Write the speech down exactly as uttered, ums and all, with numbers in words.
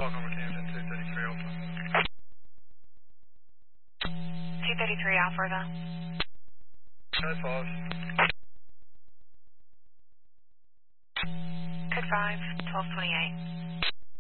Welcome to Camden two thirty-three Alpha. two thirty-three Alpha, though. Code five. Code five, twelve twenty-eight.